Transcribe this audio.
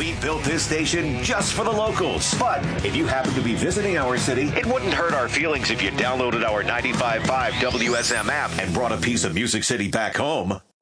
We built this station just for the locals. But if you happen to be visiting our city, it wouldn't hurt our feelings if you downloaded our 95.5 WSM app and brought a piece of Music City back home.